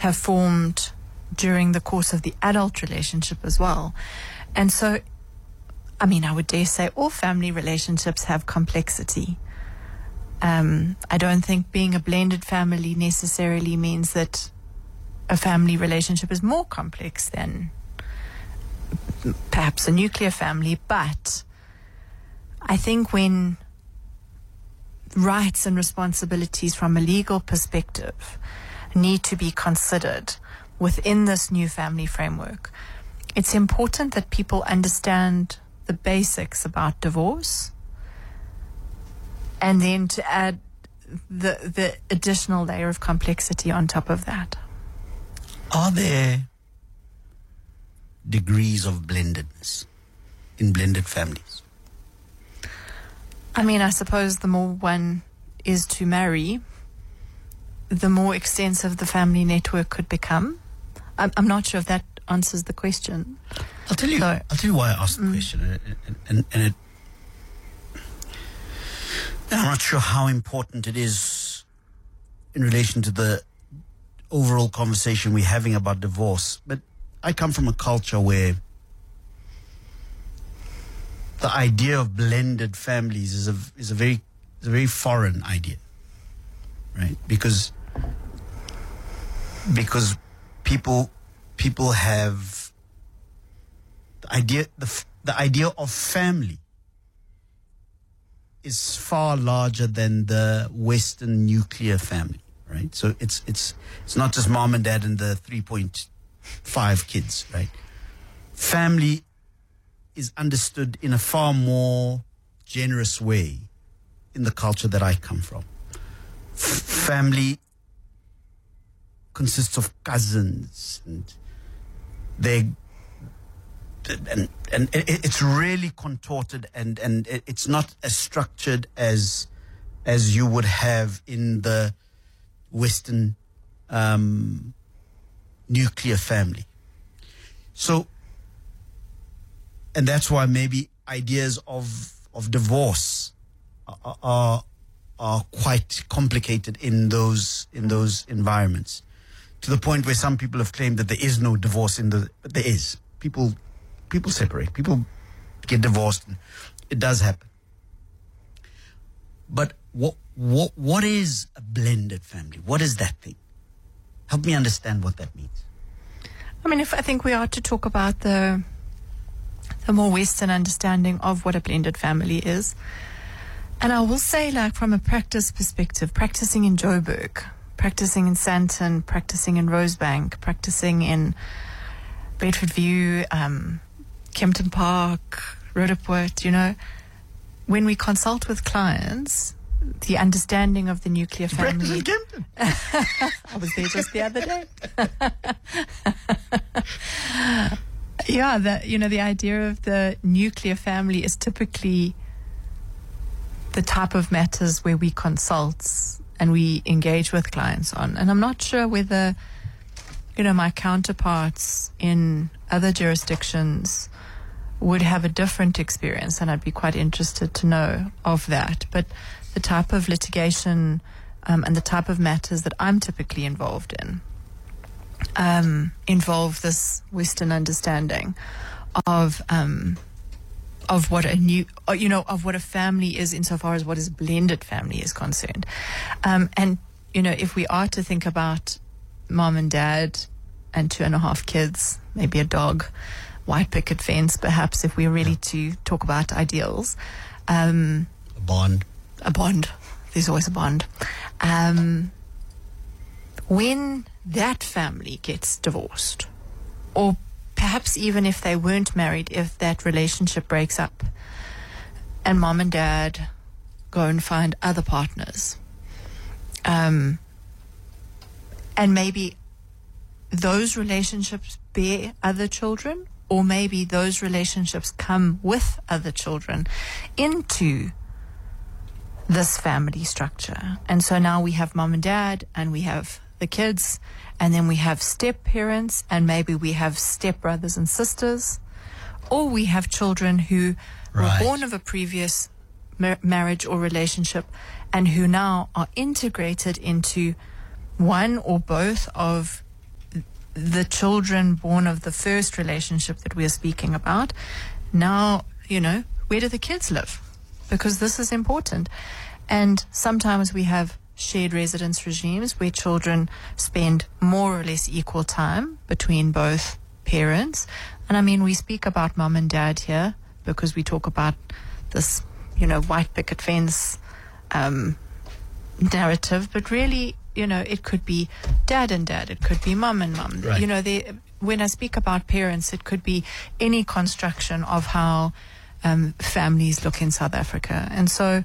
have formed during the course of the adult relationship as well. And so, I mean, I would dare say all family relationships have complexity. I don't think being a blended family necessarily means that a family relationship is more complex than perhaps a nuclear family, but I think when rights and responsibilities from a legal perspective need to be considered within this new family framework, it's important that people understand the basics about divorce, and then to add the additional layer of complexity on top of that. Are there degrees of blendedness in blended families? I mean, I suppose the more one is to marry, the more extensive the family network could become. I'm not sure if that answers the question. I'll tell you why I asked the question, and I'm not sure how important it is in relation to the overall conversation we're having about divorce. But I come from a culture where the idea of blended families is a very foreign idea, right? Because people have the idea of family is far larger than the Western nuclear family, right? So it's not just mom and dad and the 3.5 kids, right? Family is understood in a far more generous way in the culture that I come from. Family consists of cousins, and it's really contorted, and it's not as structured as you would have in the Western nuclear family. So, and that's why maybe ideas of divorce are quite complicated in those environments, to the point where some people have claimed that there is no divorce but there is. People separate, people get divorced, and it does happen. But what is a blended family? What is that thing? Help me understand what that means. I mean, I think we are to talk about the more Western understanding of what a blended family is. And I will say, like, from a practice perspective, practicing in Joburg, practicing in Sandton, practicing in Rosebank, practicing in Bedford View, Kempton Park, Roodepoort, when we consult with clients, the understanding of the nuclear family. Practice in Kempton. I was there just the other day. Yeah, the idea of the nuclear family is typically the type of matters where we consult and we engage with clients on. And I'm not sure whether, my counterparts in other jurisdictions would have a different experience, and I'd be quite interested to know of that. But the type of litigation and the type of matters that I'm typically involved in involve this Western understanding of what of what a family is, insofar as what is blended family is concerned. And if we are to think about mom and dad and 2.5 kids, maybe a dog, white picket fence, perhaps, if we're really to talk about ideals. A bond. There's always a bond. When that family gets divorced, or perhaps even if they weren't married, if that relationship breaks up and mom and dad go and find other partners, and maybe those relationships bear other children, or maybe those relationships come with other children into this family structure. And so now we have mom and dad, and we have the kids, and then we have step parents, and maybe we have step brothers and sisters, or we have children who were born of a previous marriage or relationship and who now are integrated into one or both of the children born of the first relationship that we're speaking about, now, where do the kids live? Because this is important. And sometimes we have shared residence regimes where children spend more or less equal time between both parents. And I mean, we speak about mom and dad here because we talk about this, white picket fence narrative, but really, it could be dad and dad, it could be mum and mum. Right. When I speak about parents, it could be any construction of how families look in South Africa. And so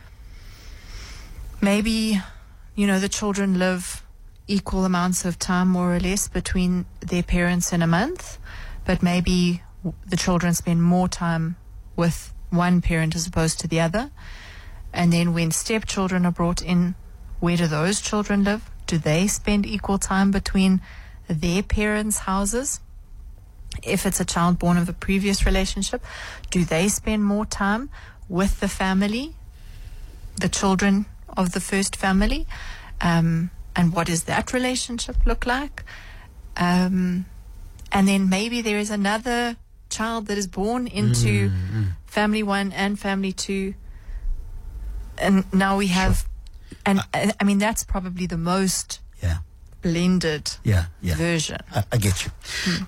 maybe, the children live equal amounts of time, more or less, between their parents in a month, but maybe the children spend more time with one parent as opposed to the other. And then when stepchildren are brought in, where do those children live? Do they spend equal time between their parents' houses? If it's a child born of a previous relationship, do they spend more time with the family, the children of the first family? And what does that relationship look like? And then maybe there is another child that is born into family one and family two. And now we have, Sure. and I mean, that's probably the most blended version. I get you.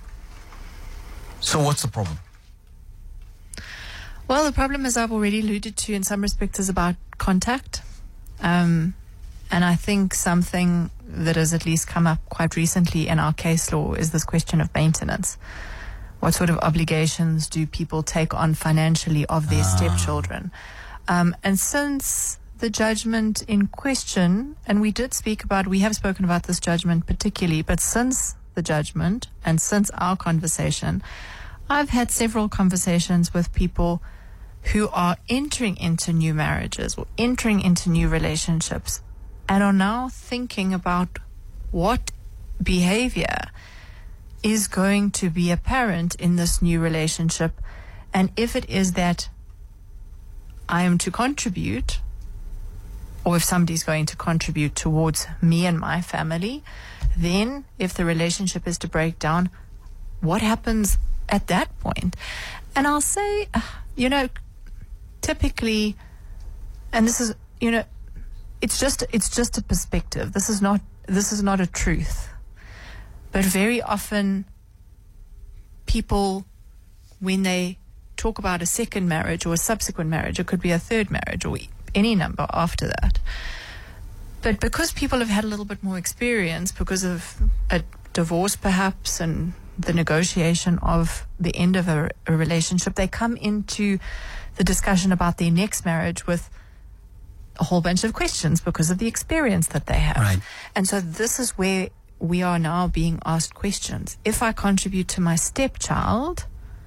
So what's the problem? Well, the problem, as I've already alluded to in some respects, is about contact. And I think something that has at least come up quite recently in our case law is this question of maintenance. What sort of obligations do people take on financially of their stepchildren? And since the judgment in question, and we have spoken about this judgment particularly, but since the judgment and since our conversation, I've had several conversations with people who are entering into new marriages or entering into new relationships and are now thinking about what behavior is going to be apparent in this new relationship. And if it is that I am to contribute, or if somebody's going to contribute towards me and my family, then if the relationship is to break down, what happens at that point? And I'll say, typically, and this is, it's just a perspective. This is not a truth. But very often people, when they talk about a second marriage or a subsequent marriage, it could be a third marriage or any number after that. But because people have had a little bit more experience because of a divorce perhaps and the negotiation of the end of a relationship, they come into the discussion about their next marriage with a whole bunch of questions because of the experience that they have. Right. And so this is where we are now being asked questions. If I contribute to my stepchild,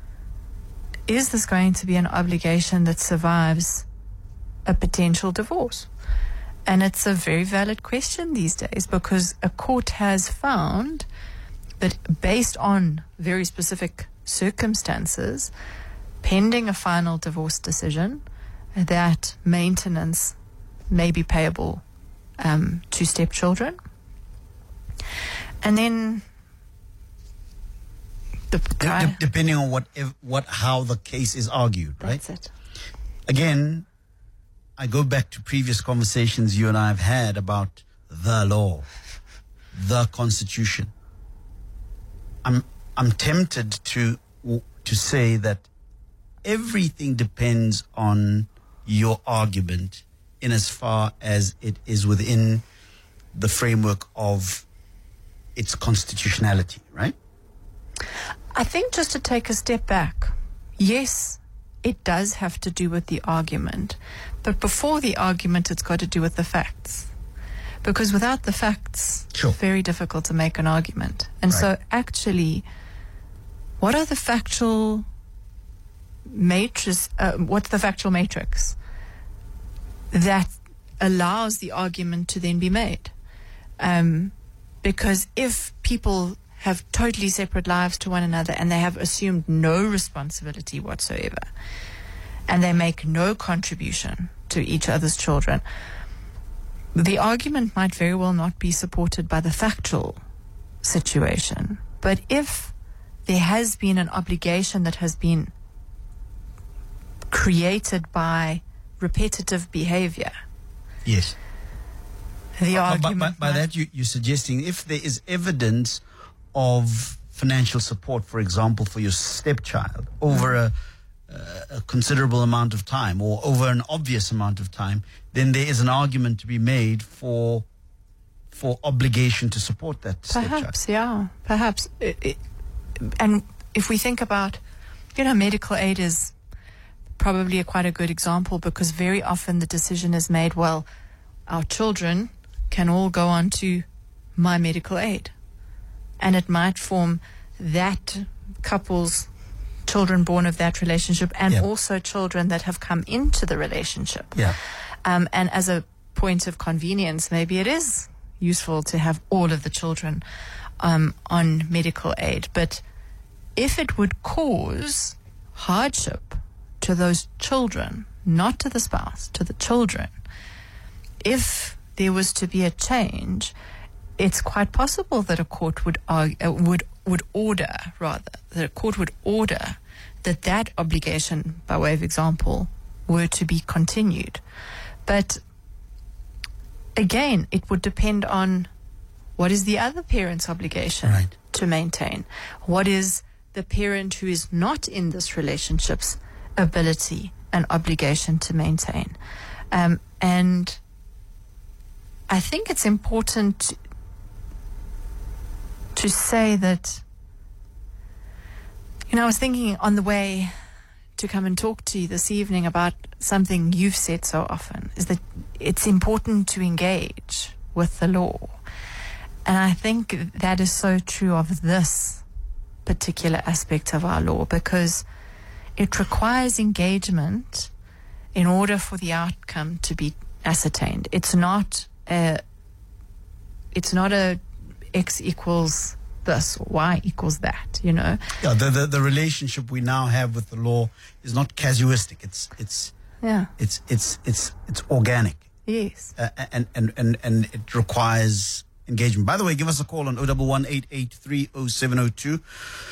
is this going to be an obligation that survives a potential divorce? And it's a very valid question these days because a court has found that based on very specific circumstances, pending a final divorce decision, that maintenance may be payable to stepchildren. And then depending on how the case is argued, right? That's it. Again, I go back to previous conversations you and I have had about the law, the Constitution. I'm tempted to say that everything depends on your argument in as far as it is within the framework of its constitutionality, right? I think just to take a step back, yes, it does have to do with the argument. But before the argument, it's got to do with the facts. Because without the facts, Sure. it's very difficult to make an argument. And Right. so actually, what are the factual what's the factual matrix that allows the argument to then be made? Because if people have totally separate lives to one another and they have assumed no responsibility whatsoever and they make no contribution to each other's children, the argument might very well not be supported by the factual situation. But if there has been an obligation that has been created by repetitive behavior, yes. The argument By that, you're suggesting if there is evidence of financial support, for example, for your stepchild over a considerable amount of time or over an obvious amount of time, then there is an argument to be made for obligation to support that stepchild. Perhaps. And if we think about, medical aid is probably quite a good example, because very often the decision is made, well, our children can all go on to my medical aid, and it might form that couple's children born of that relationship, and also children that have come into the relationship. And as a point of convenience, maybe it is useful to have all of the children on medical aid. But if it would cause hardship to those children, not to the spouse, to the children, if there was to be a change, it's quite possible that a court would order that obligation, by way of example, were to be continued. But again, it would depend on what is the other parent's obligation to maintain. What is the parent who is not in this relationship's ability and obligation to maintain? And I think it's important to say that, I was thinking on the way to come and talk to you this evening about something you've said so often, is that it's important to engage with the law. And I think that is so true of this particular aspect of our law, because it requires engagement in order for the outcome to be ascertained. It's not a X equals this, or Y equals that, Yeah, the relationship we now have with the law is not casuistic. It's organic. Yes. And it requires engagement. By the way, give us a call on 011-883-0702,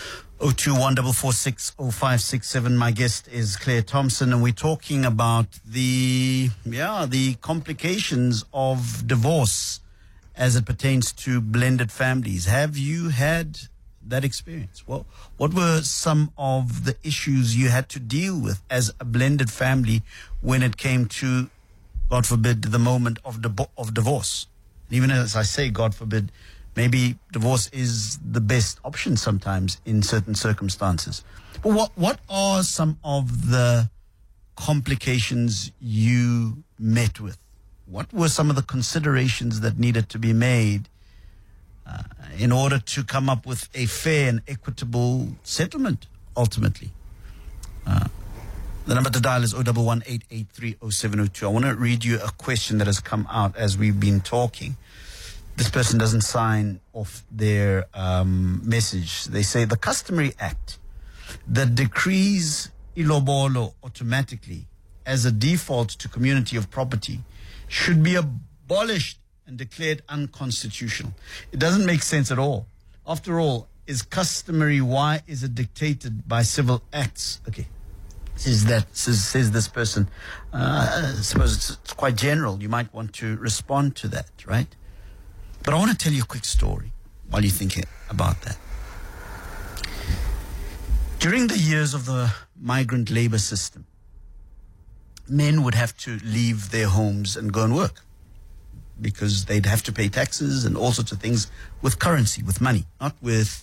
021-446-0567. My guest is Claire Thompson, and we're talking about the complications of divorce as it pertains to blended families. Have you had that experience? Well, what were some of the issues you had to deal with as a blended family when it came to, God forbid, the moment of divorce? And even as I say, God forbid, maybe divorce is the best option sometimes in certain circumstances. But what are some of the complications you met with? What were some of the considerations that needed to be made in order to come up with a fair and equitable settlement, ultimately? The number to dial is 011-883-0702. I want to read you a question that has come out as we've been talking. This person doesn't sign off their message. They say the customary act that decrees ilobolo automatically as a default to community of property should be abolished and declared unconstitutional. It doesn't make sense at all. After all, is customary? Why is it dictated by civil acts? Okay, says this person. I suppose it's quite general. You might want to respond to that, right? But I want to tell you a quick story while you're thinking about that. During the years of the migrant labor system, men would have to leave their homes and go and work because they'd have to pay taxes and all sorts of things with currency, with money, not with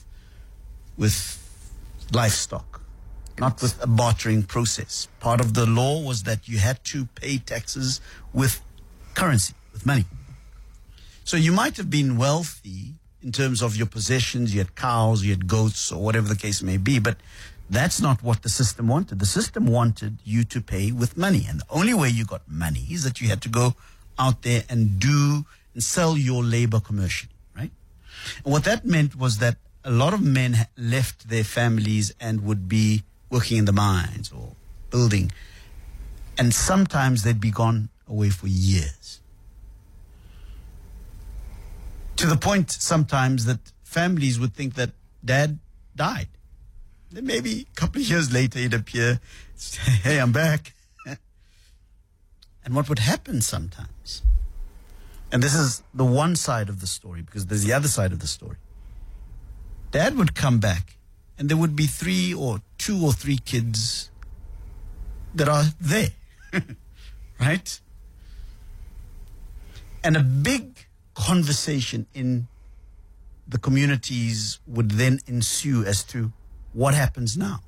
livestock, not with a bartering process. Part of the law was that you had to pay taxes with currency, with money. So you might have been wealthy in terms of your possessions. You had cows, you had goats, or whatever the case may be, but that's not what the system wanted. The system wanted you to pay with money. And the only way you got money is that you had to go out there and sell your labor commercially, right? And what that meant was that a lot of men left their families and would be working in the mines or building. And sometimes they'd be gone away for years. To the point sometimes that families would think that dad died. Then maybe a couple of years later he'd appear, say, hey, I'm back. And what would happen sometimes, and this is the one side of the story, because there's the other side of the story. Dad would come back and there would be 2 or 3 kids that are there, right? And a big conversation in the communities would then ensue as to what happens now.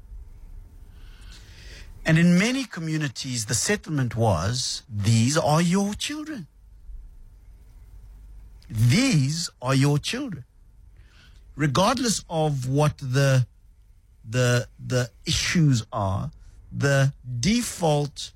And in many communities, the settlement was, these are your children. These are your children. Regardless of what the issues are, the default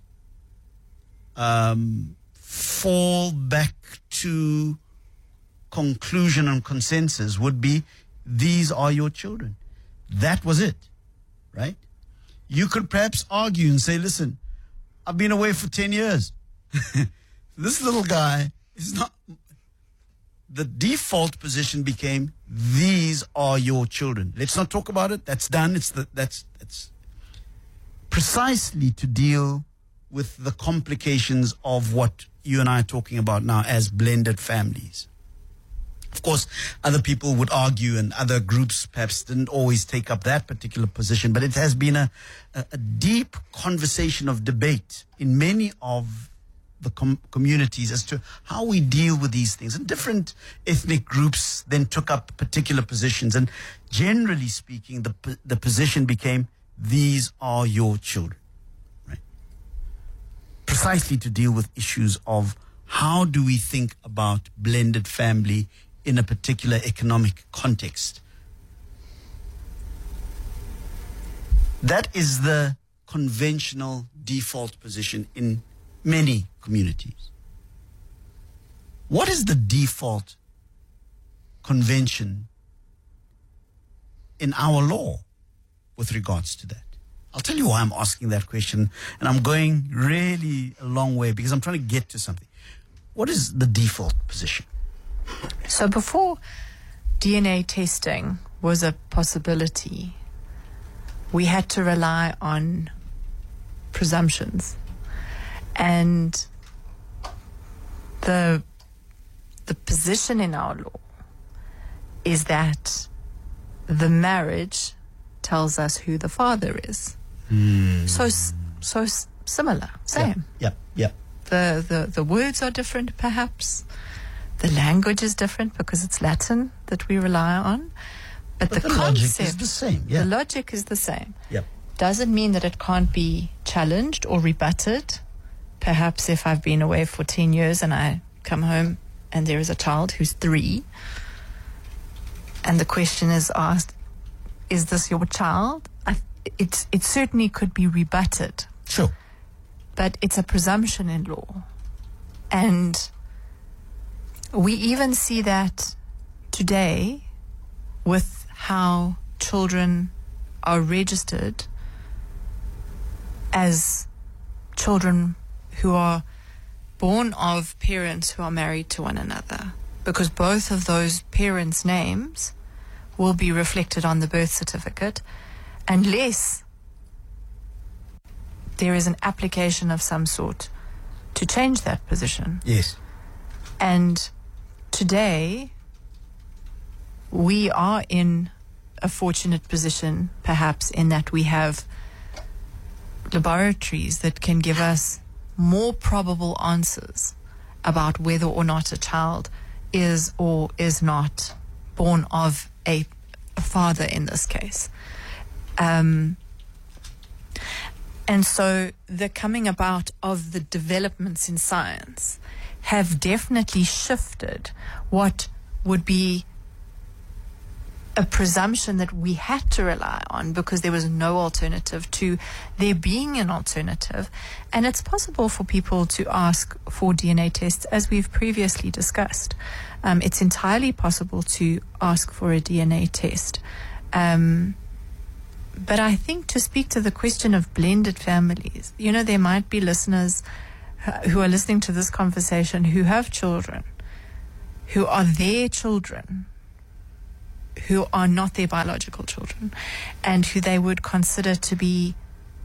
fall back to conclusion and consensus would be, these are your children. That was it, right? You could perhaps argue and say, listen, I've been away for 10 years. This little guy is not... The default position became, these are your children. Let's not talk about it. That's done. That's precisely to deal with the complications of what you and I are talking about now as blended families. Of course, other people would argue, and other groups perhaps didn't always take up that particular position, but it has been a deep conversation of debate in many of the communities as to how we deal with these things. And different ethnic groups then took up particular positions, and generally speaking, the position became, these are your children, right? Precisely to deal with issues of how do we think about blended family in a particular economic context. That is the conventional default position in many communities. What is the default convention in our law with regards to that? I'll tell you why I'm asking that question, and I'm going really a long way because I'm trying to get to something. What is the default position? So before DNA testing was a possibility, we had to rely on presumptions. And the position in our law is that the marriage tells us who the father is. So similar, same. Yeah. The words are different, perhaps. The language is different because it's Latin that we rely on. But the concept, logic is the same. Yeah. The logic is the same. Yep. Doesn't mean that it can't be challenged or rebutted. Perhaps if I've been away for 10 years and I come home and there is a child who's 3, and the question is asked, is this your child? It certainly could be rebutted. Sure. But it's a presumption in law. And we even see that today with how children are registered as children who are born of parents who are married to one another, because both of those parents' names will be reflected on the birth certificate unless there is an application of some sort to change that position. Yes. And today we are in a fortunate position, perhaps, in that we have laboratories that can give us more probable answers about whether or not a child is or is not born of a father in this case. And so the coming about of the developments in science have definitely shifted what would be a presumption that we had to rely on because there was no alternative to there being an alternative. And it's possible for people to ask for DNA tests, as we've previously discussed. It's entirely possible to ask for a DNA test. But I think to speak to the question of blended families, there might be listeners who are listening to this conversation who have children, who are their children, who are not their biological children and who they would consider to be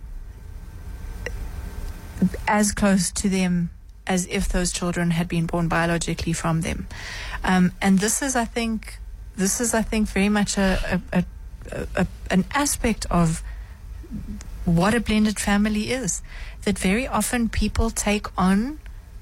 as close to them as if those children had been born biologically from them. And this is, I think, very much an aspect of what a blended family is. That very often people take on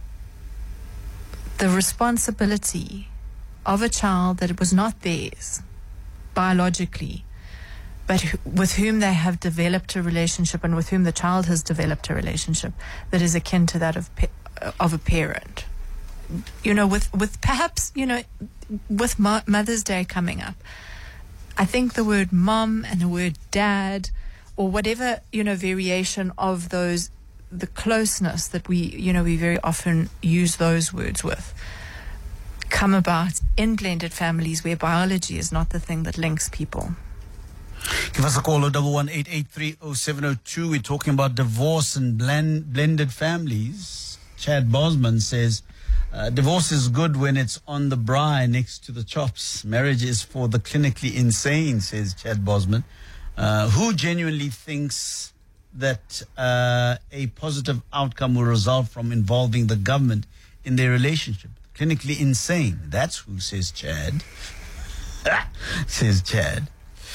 the responsibility of a child that it was not theirs biologically, but with whom they have developed a relationship and with whom the child has developed a relationship that is akin to that of a parent. With perhaps, with Mother's Day coming up, I think the word mom and the word dad, or whatever, variation of those, the closeness that we very often use those words with, come about in blended families where biology is not the thing that links people. Give us a call, 011-883-0702. We're talking about divorce and blended families. Chad Bosman says, divorce is good when it's on the braai next to the chops. Marriage is for the clinically insane, says Chad Bosman. Who genuinely thinks that a positive outcome will result from involving the government in their relationship? Clinically insane. That's who, says Chad. Says Chad.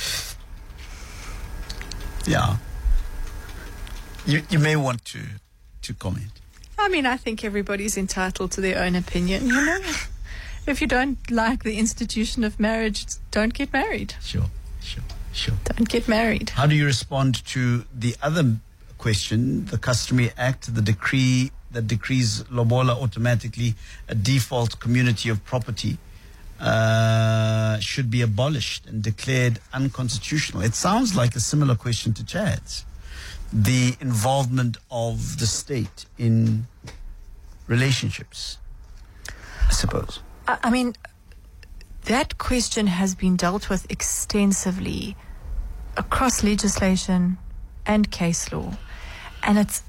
Yeah. You may want to comment. I mean, I think everybody's entitled to their own opinion, If you don't like the institution of marriage, don't get married. Sure. Don't get married. How do you respond to the other question, the Customary Act, the decree that decrees lobola automatically a default community of property should be abolished and declared unconstitutional? It sounds like a similar question to Chad's. The involvement of the state in relationships, I suppose. I mean, that question has been dealt with extensively across legislation and case law, and it's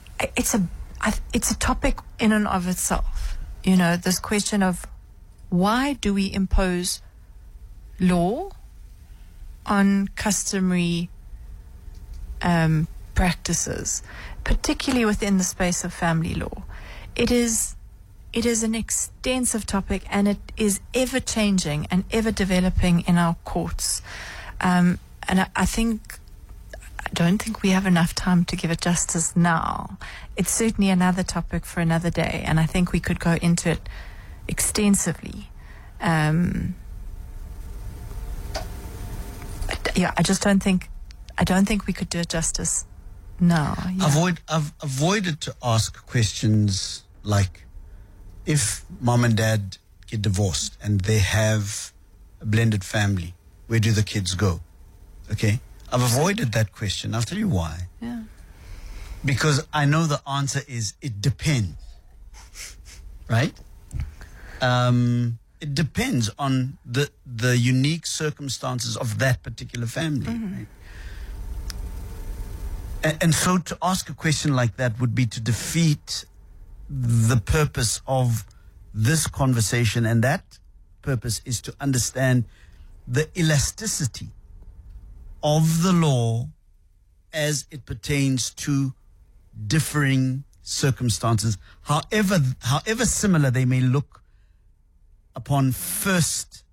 a topic in and of itself. This question of why do we impose law on customary practices, particularly within the space of family law. It is an extensive topic, and it is ever changing and ever developing in our courts. And I don't think we have enough time to give it justice now. It's certainly another topic for another day, and I think we could go into it extensively. I don't think we could do it justice now. Yeah. I've avoided to ask questions like, if mom and dad get divorced and they have a blended family, where do the kids go? Okay? I've avoided that question. I'll tell you why. Yeah. Because I know the answer is it depends. Right? It depends on the unique circumstances of that particular family. Mm-hmm. Right? And so to ask a question like that would be to defeat the purpose of this conversation, and that purpose is to understand the elasticity of the law as it pertains to differing circumstances, however similar they may look upon first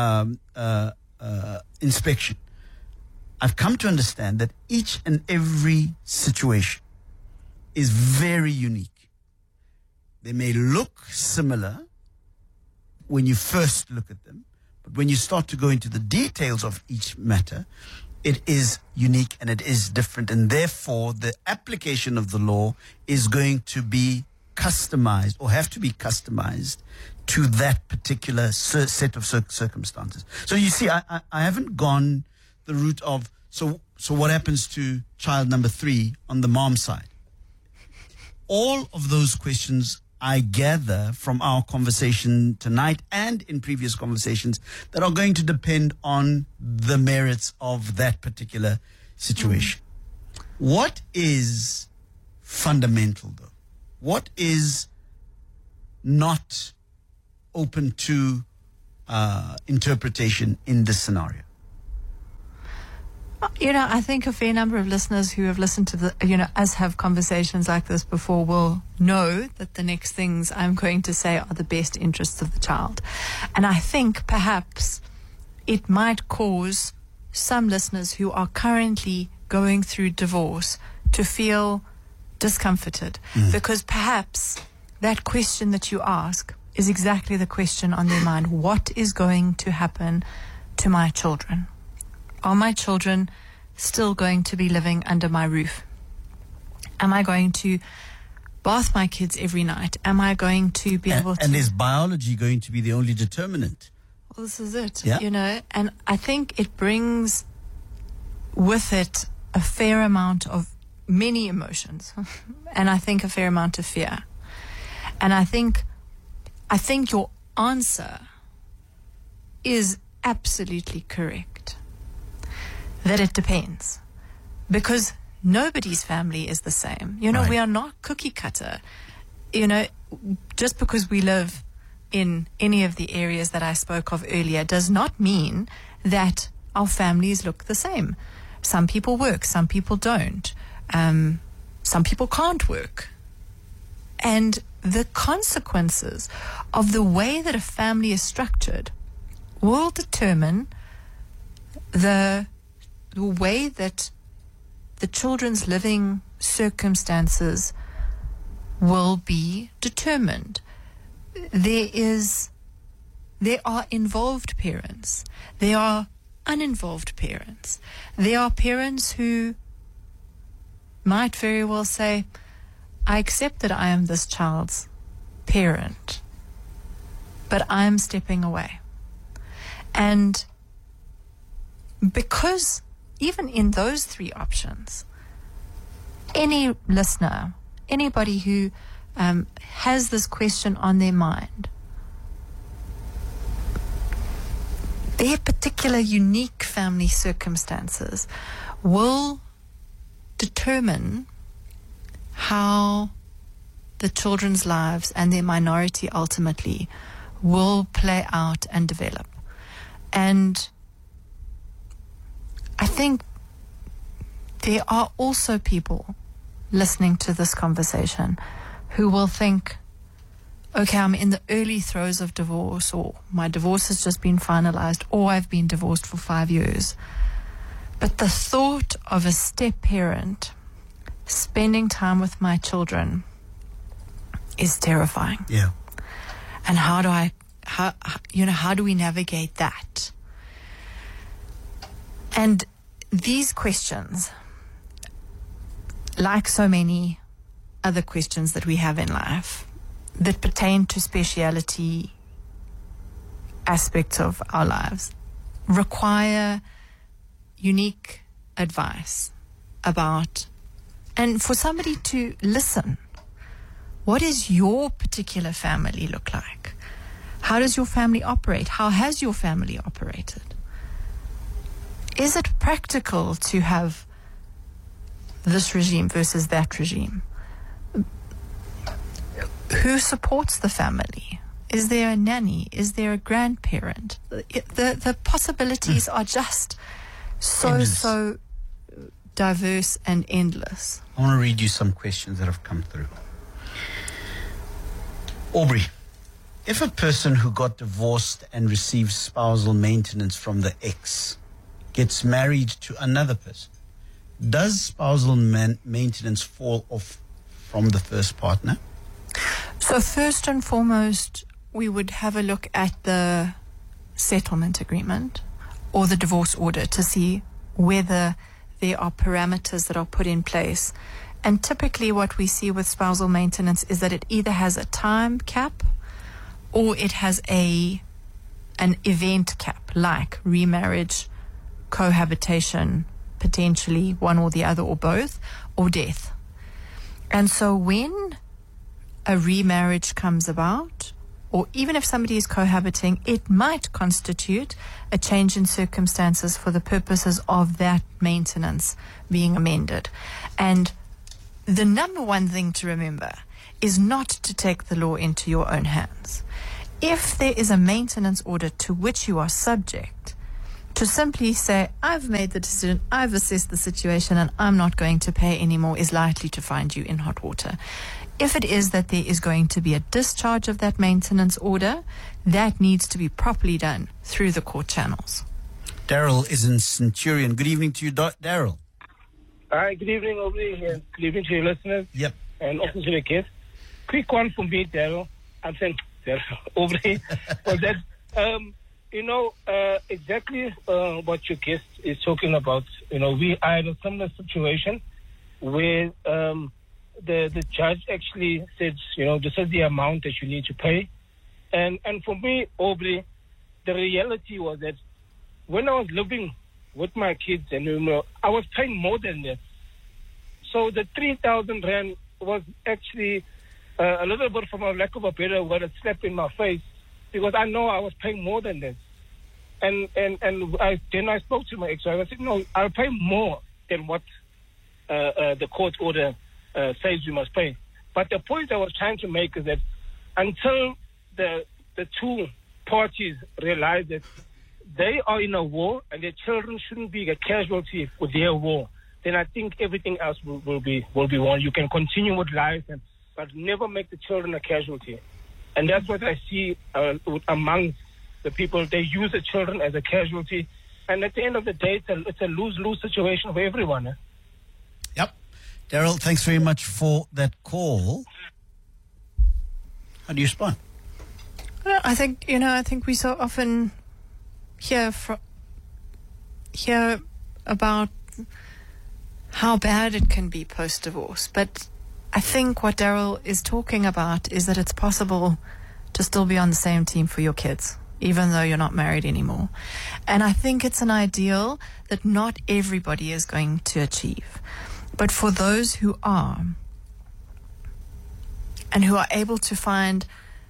inspection. I've come to understand that each and every situation is very unique. They may look similar when you first look at them, but when you start to go into the details of each matter, it is unique and it is different, and therefore the application of the law is going to be customized, or have to be customized to that particular set of circumstances. So you see, I haven't gone the route of, so what happens to child number 3 on the mom side? All of those questions I gather from our conversation tonight and in previous conversations that are going to depend on the merits of that particular situation. What is fundamental, though? What is not open to interpretation in this scenario? I think a fair number of listeners who have listened to us have conversations like this before will know that the next things I'm going to say are the best interests of the child. And I think perhaps it might cause some listeners who are currently going through divorce to feel discomforted, because perhaps that question that you ask is exactly the question on their mind. What is going to happen to my children? Are my children still going to be living under my roof? Am I going to bath my kids every night? Am I going to be able to... And is biology going to be the only determinant? Well, this is it, Yeah. And I think it brings with it a fair amount of many emotions, and I think a fair amount of fear. And I think your answer is absolutely correct. That it depends, because nobody's family is the same. Right. We are not cookie cutter. Just because we live in any of the areas that I spoke of earlier does not mean that our families look the same. Some people work, some people don't. Some people can't work. And the consequences of the way that a family is structured will determine the way that the children's living circumstances will be determined. There are involved parents. There are uninvolved parents. There are parents who might very well say, I accept that I am this child's parent, but I'm stepping away. And because even in those three options, any listener, anybody who has this question on their mind, their particular unique family circumstances will determine how the children's lives and their minority ultimately will play out and develop. And I think there are also people listening to this conversation who will think, okay, I'm in the early throes of divorce, or my divorce has just been finalized, or I've been divorced for 5 years. But the thought of a step parent spending time with my children is terrifying. Yeah. And how do we navigate that? And these questions, like so many other questions that we have in life that pertain to speciality aspects of our lives, require unique advice about, and for somebody to listen. What does your particular family look like? How does your family operate? How has your family operated? Is it practical to have this regime versus that regime? Who supports the family? Is there a nanny? Is there a grandparent? The possibilities are just so diverse and endless. I want to read you some questions that have come through. Aubrey, if a person who got divorced and receives spousal maintenance from the ex gets married to another person, does spousal maintenance fall off from the first partner? So first and foremost, we would have a look at the settlement agreement or the divorce order to see whether there are parameters that are put in place. And typically what we see with spousal maintenance is that it either has a time cap or it has an event cap, like remarriage, cohabitation, potentially one or the other or both, or death. And so when a remarriage comes about, or even if somebody is cohabiting, it might constitute a change in circumstances for the purposes of that maintenance being amended. And the number one thing to remember is not to take the law into your own hands. if there is a maintenance order to which you are subject, to simply say, I've made the decision, I've assessed the situation, and I'm not going to pay anymore, is likely to find you in hot water. If it is that there is going to be a discharge of that maintenance order, that needs to be properly done through the court channels. Daryl is in Centurion. Good evening to you, Daryl. Hi, good evening, Aubrey. Good evening to your listeners. Yep. And also to the kids. Quick one from me, Daryl. I'm saying, Aubrey, was that, exactly what your guest is talking about. We are in a similar situation where the judge actually said, this is the amount that you need to pay. And for me, Aubrey, the reality was that when I was living with my kids, and I was paying more than that. So the 3,000 rand was actually a little bit, from a lack of a better word, a slap in my face, because I know I was paying more than that. And I spoke to my ex-wife. I said, no, I'll pay more than what the court order says you must pay. But the point I was trying to make is that until the two parties realize that they are in a war and their children shouldn't be a casualty with their war, then I think everything else will be won. You can continue with life, but never make the children a casualty. And that's what I see among the people. They use the children as a casualty. And at the end of the day, it's a lose-lose situation for everyone. Yep. Daryl, thanks very much for that call. How do you respond? Well, I think we so often hear about how bad it can be post-divorce. But I think what Daryl is talking about is that it's possible to still be on the same team for your kids, even though you're not married anymore. And I think it's an ideal that not everybody is going to achieve. But for those who are, and who are able to find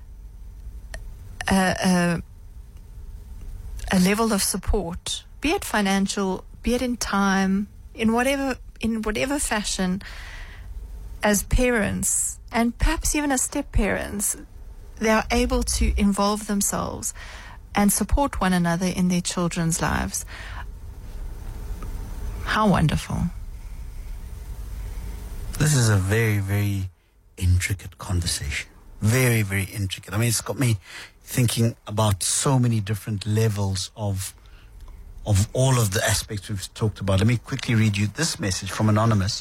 a level of support, be it financial, be it in time, in whatever fashion, as parents, and perhaps even as step-parents, they are able to involve themselves and support one another in their children's lives. How wonderful. This is a very, very intricate conversation. Very, very intricate. I mean, it's got me thinking about so many different levels of all of the aspects we've talked about. Let me quickly read you this message from Anonymous.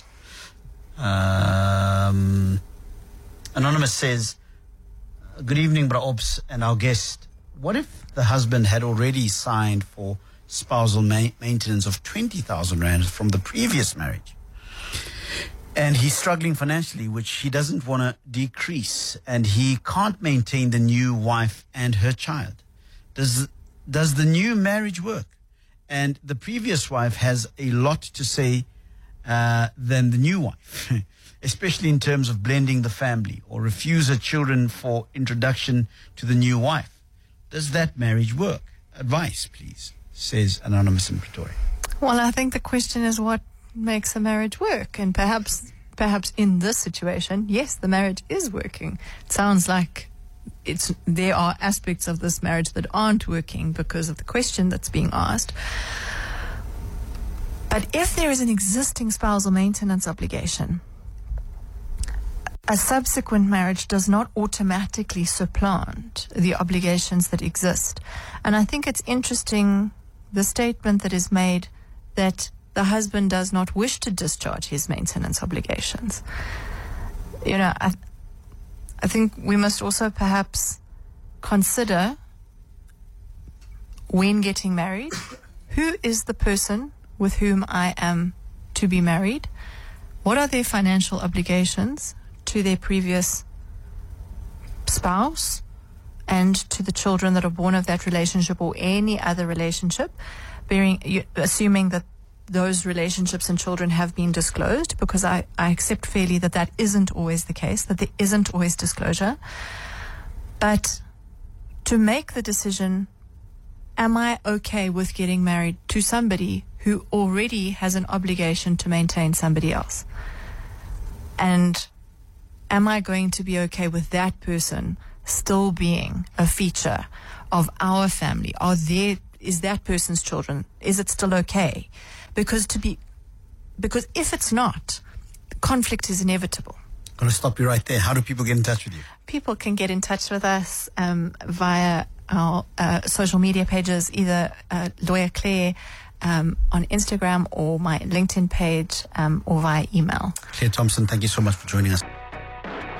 Anonymous says, good evening, Bra Ops and our guest. What if the husband had already signed for spousal maintenance of 20,000 rand from the previous marriage? And he's struggling financially, which he doesn't want to decrease, and he can't maintain the new wife and her child. Does the new marriage work? And the previous wife has a lot to say than the new wife, especially in terms of blending the family or refuse her children for introduction to the new wife. Does that marriage work? Advice, please, says Anonymous in Pretoria. Well, I think the question is what makes a marriage work, and perhaps in this situation, yes, the marriage is working. It sounds like there are aspects of this marriage that aren't working because of the question that's being asked. But if there is an existing spousal maintenance obligation, a subsequent marriage does not automatically supplant the obligations that exist. And I think it's interesting, the statement that is made that the husband does not wish to discharge his maintenance obligations. I think we must also perhaps consider, when getting married, who is the person with whom I am to be married? What are their financial obligations to their previous spouse and to the children that are born of that relationship or any other relationship, assuming that those relationships and children have been disclosed, because I accept fairly that isn't always the case, that there isn't always disclosure. But to make the decision, am I okay with getting married to somebody who already has an obligation to maintain somebody else? And am I going to be okay with that person still being a feature of our family? Is that person's children? Is it still okay? Because if it's not, conflict is inevitable. I'm going to stop you right there. How do people get in touch with you? People can get in touch with us via our social media pages, either Lawyer Claire on Instagram or my LinkedIn page, or via email. Claire Thompson, thank you so much for joining us.